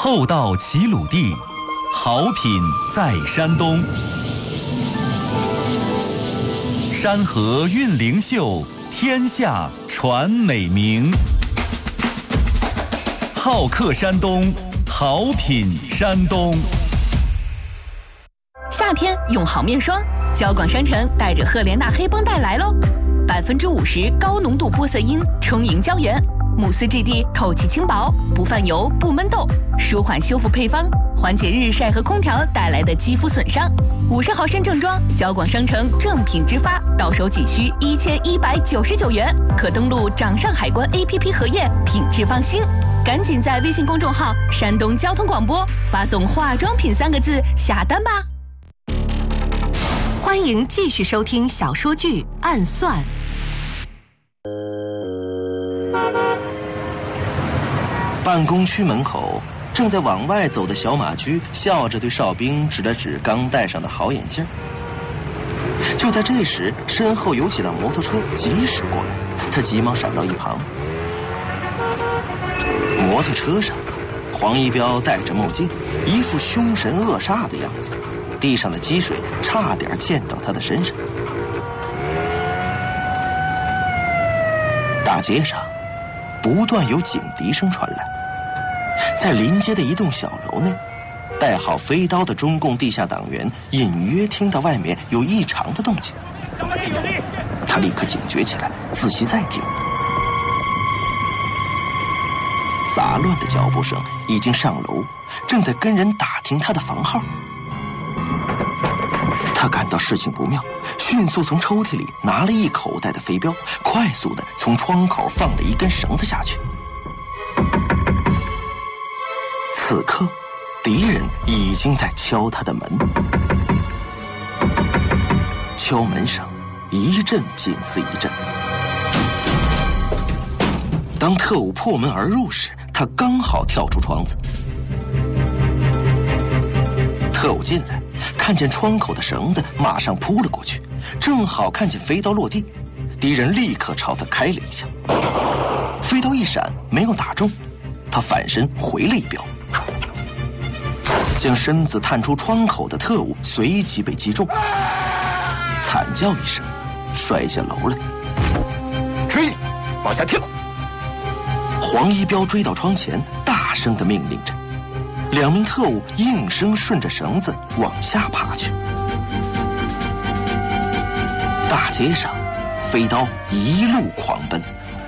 厚道齐鲁地，好品在山东。山河韵灵秀，天下传美名。好客山东，好品山东。 夏天用好面霜，交广商城带着赫莲娜黑绷带来喽，50%高浓度玻色因充盈胶原，慕斯质地透气轻薄，不泛油不闷痘，舒缓修复配方，缓解日晒和空调带来的肌肤损伤。50毫升正装，交广商城正品直发，到手仅需1199元，可登录掌上海关 APP 核验，品质放心。赶紧在微信公众号山东交通广播发送化妆品3个字下单吧。 欢迎继续收听小说剧《暗算》。 办公区门口，正在往外走的小马驹笑着对哨兵指了指刚戴上的好眼镜。就在这时，身后有几辆摩托车疾驶过来，他急忙闪到一旁。摩托车上，黄一彪戴着墨镜，一副凶神恶煞的样子，地上的积水差点溅到他的身上。大街上不断有警笛声传来，在临街的一栋小楼内，带好飞刀的中共地下党员隐约听到外面有异常的动静，他立刻警觉起来，仔细再听，杂乱的脚步声已经上楼，正在跟人打听他的房号。他感到事情不妙，迅速从抽屉里拿了一口袋的飞镖，快速地从窗口放了一根绳子下去。此刻，敌人已经在敲他的门，敲门声一阵紧似一阵。当特务破门而入时，他刚好跳出窗子。特务进来，看见窗口的绳子，马上扑了过去，正好看见飞刀落地，敌人立刻朝他开了一枪，飞刀一闪没有打中，他反身回了一镖，将身子探出窗口的特务随即被击中，惨叫一声，摔下楼来。 追，往下跳！ 黄一彪追到窗前，大声地命令着。2名特务应声顺着绳子往下爬去。大街上，飞刀一路狂奔。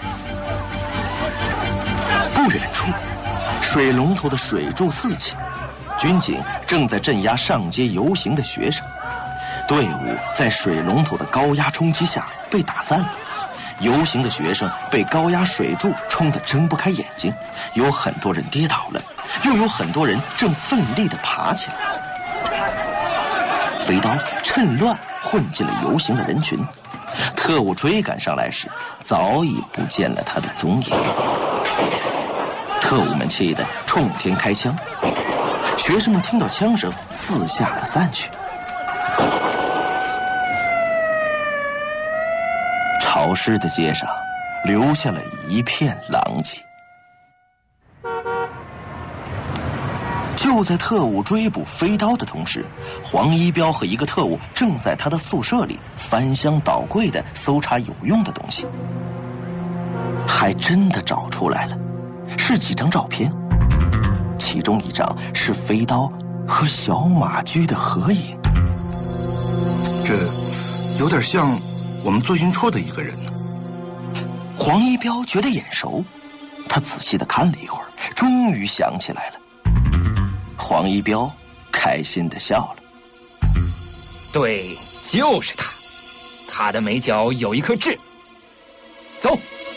不远处，水龙头的水柱四起，军警正在镇压上街游行的学生。队伍在水龙头的高压冲击下被打散了，游行的学生被高压水柱冲得睁不开眼睛，有很多人跌倒了，又有很多人正奋力地爬起来。飞刀趁乱混进了游行的人群，特务追赶上来时，早已不见了他的踪影。特务们气得冲天开枪，学生们听到枪声，四下的散去。潮湿的街上，留下了一片狼藉。就在特务追捕飞刀的同时，黄一彪和一个特务正在他的宿舍里翻箱倒柜地搜查有用的东西。还真的找出来了，是几张照片，其中一张是飞刀和小马驹的合影。 这有点像我们做运错的一个人呢。 黄一彪觉得眼熟，他仔细地看了一会儿，终于想起来了。黄一彪开心地笑了。 对，就是他，他的眉角有一颗痣。走。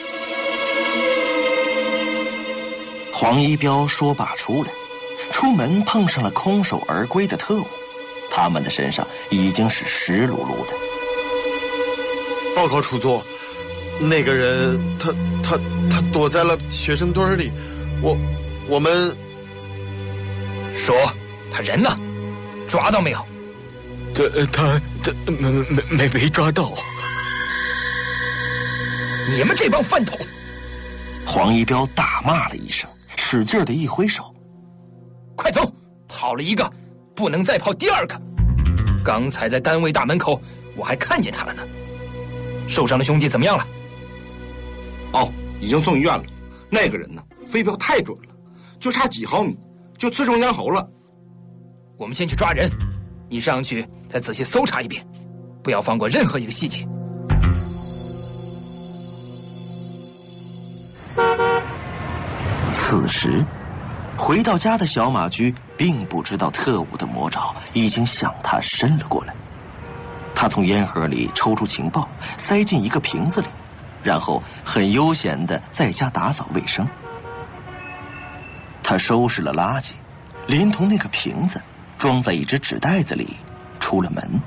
黄一彪说罢出来，出门碰上了空手而归的特务，他们的身上已经是湿漉漉的。 报告处座，那个人他躲在了学生堆里，我们说他人呢？抓到没有？ 他没抓到。 你们这帮饭桶！ 黄一彪大骂了一声，使劲的一挥手， 快走！跑了一个，不能再跑第二个。刚才在单位大门口，我还看见他了呢。受伤的兄弟怎么样了？ 哦，已经送医院了。那个人呢，飞镖太准了，就差几毫米就刺中咽喉了。 我们先去抓人，你上去再仔细搜查一遍，不要放过任何一个细节。 此时，回到家的小马驹并不知道特务的魔爪已经向他伸了过来。他从烟盒里抽出情报，塞进一个瓶子里，然后很悠闲地在家打扫卫生。他收拾了垃圾，连同那个瓶子装在一只纸袋子里，出了门。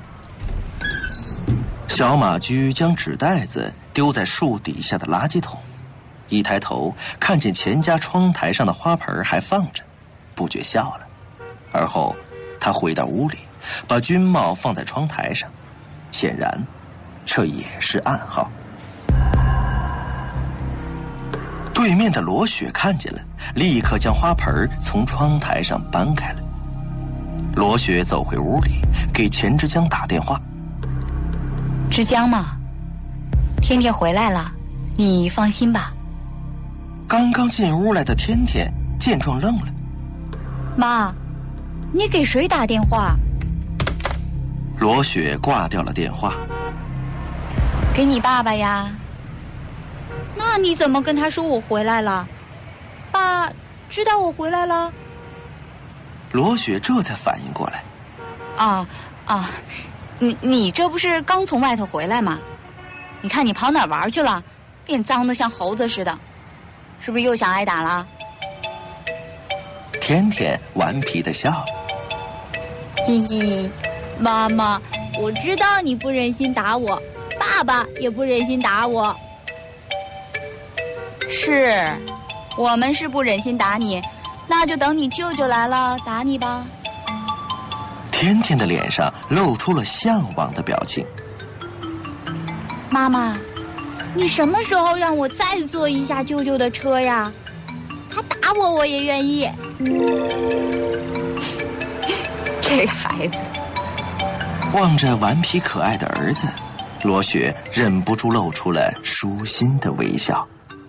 小马驹将纸袋子丢在树底下的垃圾桶，一抬头看见钱家窗台上的花盆还放着，不觉笑了。而后他回到屋里，把军帽放在窗台上，显然这也是暗号。对面的罗雪看见了，立刻将花盆从窗台上搬开了。罗雪走回屋里，给钱之江打电话。 之江嘛，天天回来了，你放心吧。 刚刚进屋来的天天见状愣了。 妈，你给谁打电话？ 罗雪挂掉了电话。 给你爸爸呀。那你怎么跟他说我回来了？爸知道我回来了？ 罗雪这才反应过来。 你这不是刚从外头回来吗？你看你跑哪儿玩去了？脸脏得像猴子似的，是不是又想挨打了？ 天天顽皮地笑了。 嘿嘿，妈妈，我知道你不忍心打我，爸爸也不忍心打我。是，我们是不忍心打你，那就等你舅舅来了打你吧。 天天的脸上露出了向往的表情。 妈妈，你什么时候让我再坐一下舅舅的车呀？他打我，我也愿意。这个孩子。 望着顽皮可爱的儿子，罗雪忍不住露出了舒心的微笑。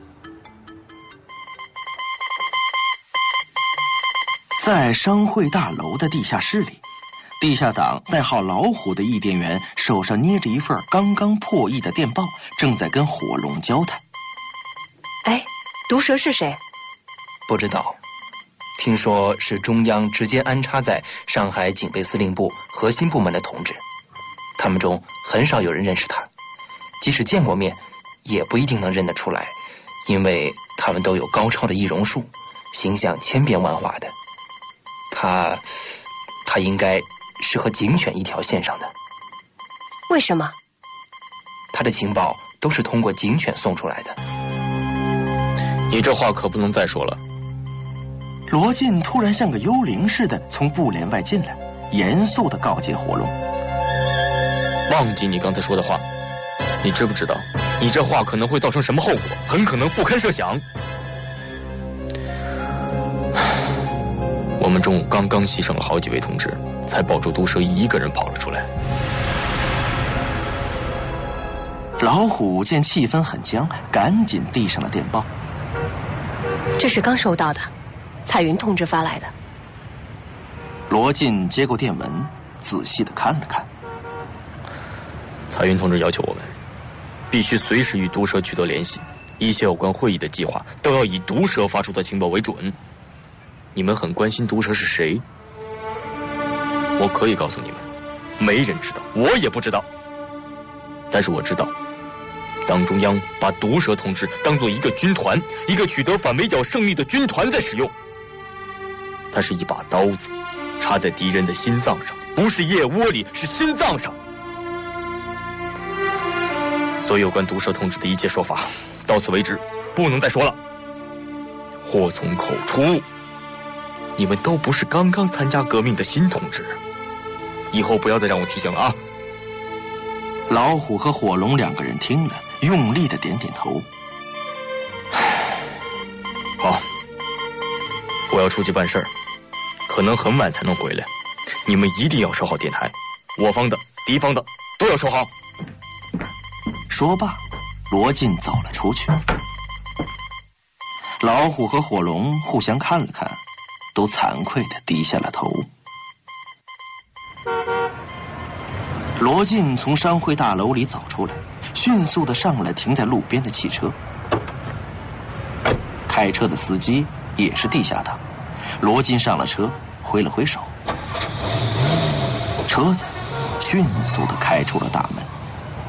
在商会大楼的地下室里，地下党代号老虎的译电员手上捏着一份刚刚破译的电报，正在跟火龙交谈。 哎，毒蛇是谁？ 不知道，听说是中央直接安插在上海警备司令部核心部门的同志，他们中很少有人认识他，即使见过面，也不一定能认得出来，因为他们都有高超的易容术，形象千变万化的。他应该是和警犬一条线上的。 为什么？ 他的情报都是通过警犬送出来的。 你这话可不能再说了。 罗晋突然像个幽灵似的从布帘外进来，严肃地告诫火龙： 忘记你刚才说的话，你知不知道你这话可能会造成什么后果？很可能不堪设想。我们中午刚刚牺牲了好几位同志，才保住毒蛇一个人跑了出来。 老虎见气氛很僵，赶紧递上了电报。 这是刚收到的，彩云同志发来的。 罗晋接过电文，仔细地看了看。 彩云同志要求我们必须随时与毒蛇取得联系，一切有关会议的计划都要以毒蛇发出的情报为准。你们很关心毒蛇是谁？我可以告诉你们，没人知道，我也不知道。但是我知道，党中央把毒蛇同志当作一个军团，一个取得反围剿胜利的军团在使用。它是一把刀子，插在敌人的心脏上，不是腋窝里，是心脏上。所有关毒蛇同志的一切说法，到此为止，不能再说了。祸从口出。你们都不是刚刚参加革命的新同志，以后不要再让我提醒了啊！ 老虎和火龙两个人听了，用力地点点头。 好，我要出去办事儿， 可能很晚才能回来。你们一定要守好电台，我方的、敌方的都要守好。 说罢，罗晋走了出去。老虎和火龙互相看了看，都惭愧地低下了头。罗晋从商会大楼里走出来，迅速地上了停在路边的汽车。开车的司机也是低下头。罗晋上了车，挥了挥手，车子迅速地开出了大门。